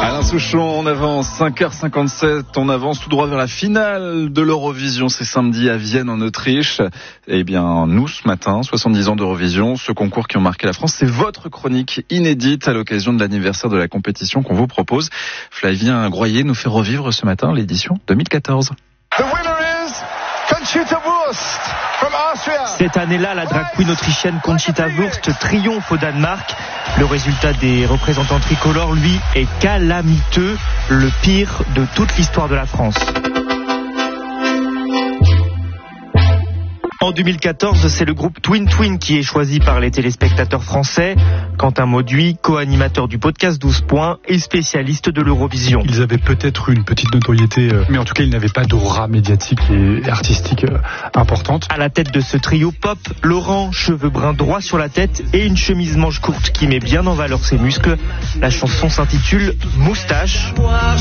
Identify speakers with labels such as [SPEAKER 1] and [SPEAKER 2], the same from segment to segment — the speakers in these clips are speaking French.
[SPEAKER 1] Alain Souchon, on avance 5h57, on avance tout droit vers la finale de l'Eurovision, c'est samedi à Vienne en Autriche. Eh bien, nous, ce matin, 70 ans d'Eurovision, ce concours qui ont marqué la France, c'est votre chronique inédite à l'occasion de l'anniversaire de la compétition qu'on vous propose. Flavien Groyer nous fait revivre ce matin l'édition 2014.
[SPEAKER 2] The winner is Conchita Wurst from Austria.
[SPEAKER 3] Cette année-là, la drag queen autrichienne Conchita Wurst triomphe au Danemark. Le résultat des représentants tricolores, lui, est calamiteux, le pire de toute l'histoire de la France. En 2014, c'est le groupe Twin Twin qui est choisi par les téléspectateurs français. Quentin Mauduit, co-animateur du podcast 12 points et spécialiste de l'Eurovision.
[SPEAKER 4] Ils avaient peut-être une petite notoriété, mais en tout cas, ils n'avaient pas d'aura médiatique et artistique importante.
[SPEAKER 3] À la tête de ce trio pop, Laurent, cheveux bruns droits sur la tête et une chemise manche courte qui met bien en valeur ses muscles. La chanson s'intitule Moustache.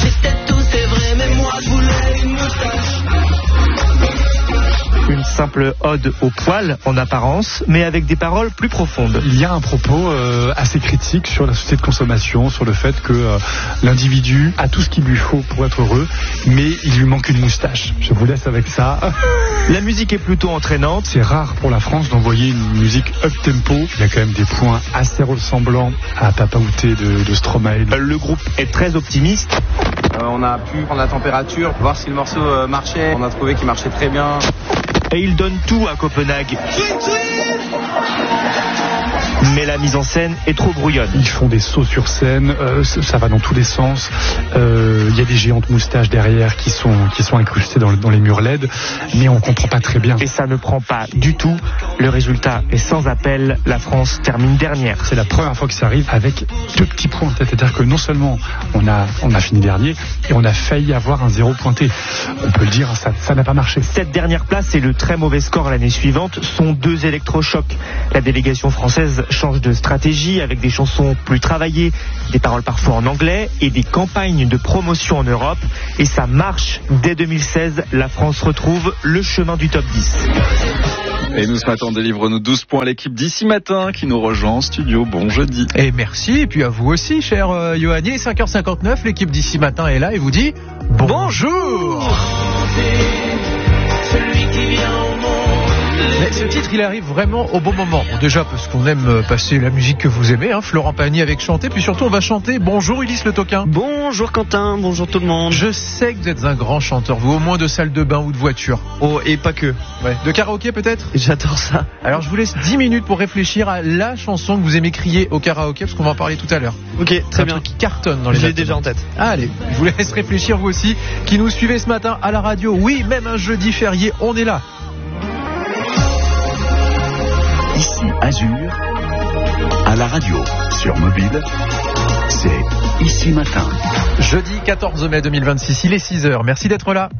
[SPEAKER 3] Une simple ode au poil en apparence, mais avec des paroles plus profondes.
[SPEAKER 4] Il y a un propos assez critique sur la société de consommation, sur le fait que l'individu a tout ce qu'il lui faut pour être heureux, mais il lui manque une moustache. Je vous laisse avec ça.
[SPEAKER 3] La musique est plutôt entraînante.
[SPEAKER 4] C'est rare pour la France d'envoyer une musique up-tempo. Il y a quand même des points assez ressemblants à Papa Outé de Stromae.
[SPEAKER 3] Le groupe est très optimiste.
[SPEAKER 5] On a pu prendre la température, voir si le morceau marchait. On a trouvé qu'il marchait très bien.
[SPEAKER 3] Et il donne tout à Copenhague. Mais la mise en scène est trop brouillonne.
[SPEAKER 4] Ils font des sauts sur scène, ça va dans tous les sens. Il y a des géantes moustaches derrière qui sont incrustées dans les murs LED, mais on comprend pas très bien.
[SPEAKER 3] Et ça ne prend pas du tout. Le résultat est sans appel. La France termine dernière.
[SPEAKER 4] C'est la première fois que ça arrive avec 2 petits points. C'est-à-dire que non seulement on a fini dernier, et on a failli avoir un 0 pointé. On peut le dire, ça n'a pas marché.
[SPEAKER 3] Cette dernière place et le très mauvais score l'année suivante sont 2 électrochocs. La délégation française change de stratégie avec des chansons plus travaillées, des paroles parfois en anglais et des campagnes de promotion en Europe. Et ça marche. Dès 2016, la France retrouve le chemin du top 10.
[SPEAKER 1] Et nous ce matin, on délivre nos 12 points à l'équipe d'ici matin qui nous rejoint en studio. Bon jeudi.
[SPEAKER 6] Et merci, et puis à vous aussi, cher Yoann. 5h59, l'équipe d'ici matin est là et vous dit bonjour. Mais ce titre, il arrive vraiment au bon moment. Bon, déjà parce qu'on aime passer la musique que vous aimez, Florent Pagny avec chanter, puis surtout on va chanter Bonjour Ulysse Le Toquin.
[SPEAKER 7] Bonjour Quentin, bonjour tout le monde.
[SPEAKER 6] Je sais que vous êtes un grand chanteur, vous, au moins de salle de bain ou de voiture.
[SPEAKER 7] Oh, et pas que.
[SPEAKER 6] Ouais. De karaoké peut-être ?
[SPEAKER 7] J'adore ça.
[SPEAKER 6] Alors je vous laisse 10 minutes pour réfléchir à la chanson que vous aimez crier au karaoké, parce qu'on va en parler tout à l'heure.
[SPEAKER 7] Ok, très bien.
[SPEAKER 6] Qui cartonne dans les
[SPEAKER 7] Je l'ai déjà en tête.
[SPEAKER 6] Allez, je vous laisse réfléchir vous aussi, qui nous suivez ce matin à la radio. Oui, même un jeudi férié, on est là.
[SPEAKER 8] Ici Azur, à la radio, sur mobile, c'est Ici Matin.
[SPEAKER 6] Jeudi 14 mai 2026, il est 6h, merci d'être là.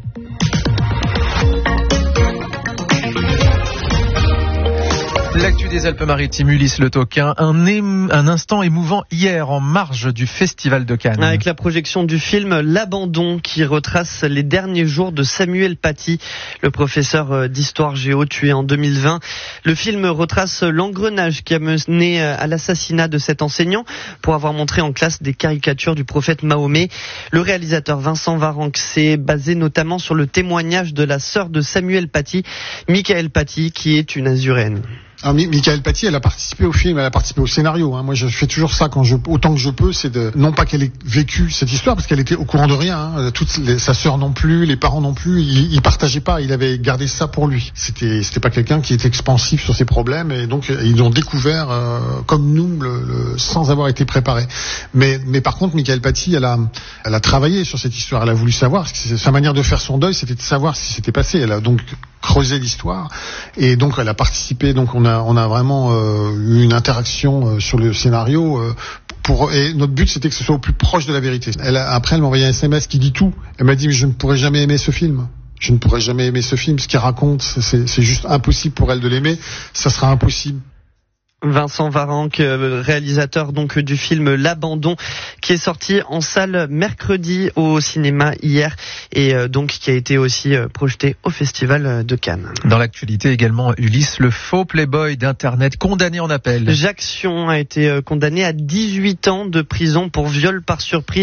[SPEAKER 6] L'actu des Alpes-Maritimes, Ulysse Le Toquin, un instant émouvant hier en marge du Festival de Cannes.
[SPEAKER 7] Avec la projection du film L'Abandon qui retrace les derniers jours de Samuel Paty, le professeur d'histoire géo tué en 2020. Le film retrace l'engrenage qui a mené à l'assassinat de cet enseignant pour avoir montré en classe des caricatures du prophète Mahomet. Le réalisateur Vincent Varenque s'est basé notamment sur le témoignage de la sœur de Samuel Paty, Michael Paty, qui est une azuréenne.
[SPEAKER 9] Alors, Michael Paty, elle a participé au film, elle a participé au scénario. Moi, je fais toujours ça autant que je peux, c'est de non pas qu'elle ait vécu cette histoire, parce qu'elle était au courant de rien. Sa sœur non plus, les parents non plus. Il partageait pas. Il avait gardé ça pour lui. C'était pas quelqu'un qui était expansif sur ses problèmes, et donc ils l'ont découvert comme nous, sans avoir été préparé. Mais par contre, Michael Paty, elle a travaillé sur cette histoire. Elle a voulu savoir. Sa manière de faire son deuil, c'était de savoir ce qui s'était passé. Elle a donc creusé l'histoire, et donc elle a participé. Donc on a vraiment eu une interaction sur le scénario et notre but c'était que ce soit au plus proche de la vérité. Après elle m'a envoyé un SMS qui dit tout. Elle m'a dit mais je ne pourrai jamais aimer ce film. Je ne pourrai jamais aimer ce film. Ce qu'il raconte, c'est juste impossible pour elle de l'aimer. Ça sera impossible.
[SPEAKER 7] Vincent Varenque, réalisateur donc du film L'Abandon, qui est sorti en salle mercredi au cinéma hier et donc qui a été aussi projeté au Festival de Cannes.
[SPEAKER 6] Dans l'actualité également, Ulysse, le faux playboy d'Internet condamné en appel.
[SPEAKER 7] Jacques Sion a été condamné à 18 ans de prison pour viol par surprise.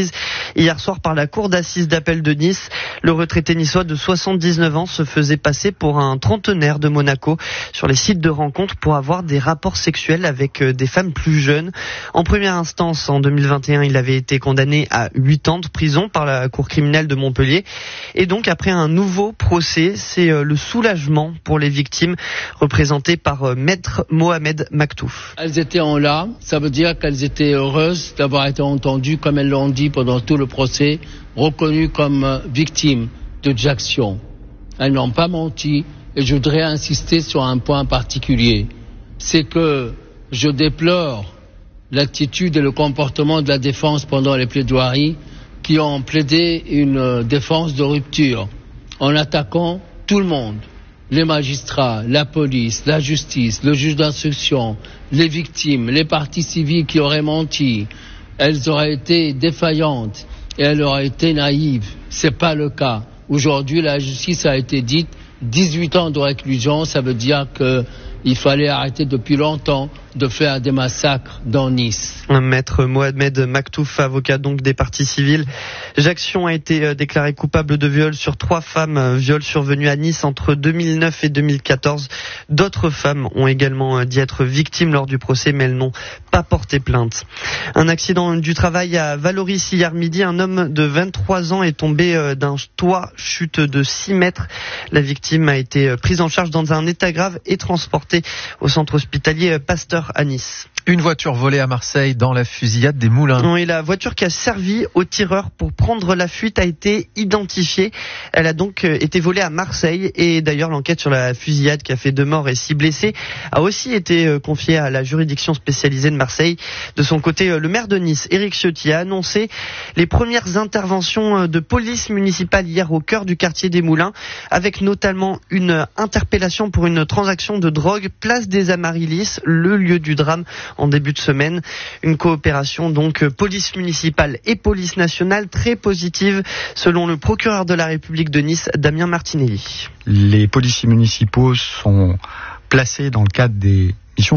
[SPEAKER 7] Hier soir, par la cour d'assises d'appel de Nice, le retraité niçois de 79 ans se faisait passer pour un trentenaire de Monaco sur les sites de rencontres pour avoir des rapports sexuels avec des femmes plus jeunes. En première instance, en 2021, il avait été condamné à 8 ans de prison par la cour criminelle de Montpellier. Et donc, après un nouveau procès, c'est le soulagement pour les victimes, représenté par Maître Mohamed Maktouf.
[SPEAKER 10] Elles étaient en larmes, ça veut dire qu'elles étaient heureuses d'avoir été entendues, comme elles l'ont dit pendant tout le procès, reconnues comme victimes de Jackson. Elles n'ont pas menti, et je voudrais insister sur un point particulier. C'est que je déplore l'attitude et le comportement de la défense pendant les plaidoiries qui ont plaidé une défense de rupture en attaquant tout le monde. Les magistrats, la police, la justice, le juge d'instruction, les victimes, les parties civiles qui auraient menti. Elles auraient été défaillantes et elles auraient été naïves. C'est pas le cas. Aujourd'hui, la justice a été dite 18 ans de réclusion, ça veut dire qu'il fallait arrêter depuis longtemps de faire des massacres dans Nice.
[SPEAKER 7] Maître Mohamed Maktouf, avocat donc des parties civiles. Jackson a été déclaré coupable de viol sur 3 femmes, viol survenu à Nice entre 2009 et 2014. D'autres femmes ont également dit être victimes lors du procès, mais elles n'ont pas porté plainte. Un accident du travail à Valoris hier midi. Un homme de 23 ans est tombé d'un toit, chute de 6 mètres. La victime a été prise en charge dans un état grave et transportée au centre hospitalier Pasteur à Nice.
[SPEAKER 6] Une voiture volée à Marseille dans la fusillade des Moulins.
[SPEAKER 7] Oui, la voiture qui a servi aux tireurs pour prendre la fuite a été identifiée. Elle a donc été volée à Marseille et d'ailleurs l'enquête sur la fusillade qui a fait 2 morts et 6 blessés a aussi été confiée à la juridiction spécialisée de Marseille. De son côté, le maire de Nice, Éric Ciotti, a annoncé les premières interventions de police municipale hier au cœur du quartier des Moulins, avec notamment une interpellation pour une transaction de drogue place des Amaryllis, le lieu du drame en début de semaine. Une coopération donc police municipale et police nationale très positive selon le procureur de la République de Nice, Damien Martinelli.
[SPEAKER 11] Les policiers municipaux sont placés dans le cadre des missions